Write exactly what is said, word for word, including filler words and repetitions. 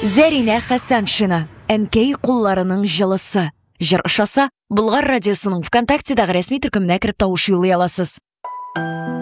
Зәринә Хәсәншина, әнкәй кулларының җылысы. Җыр ошаса, Болгар радиосының ВКонтактедагы рәсми төркеменә кереп тавыш юллый аласыз.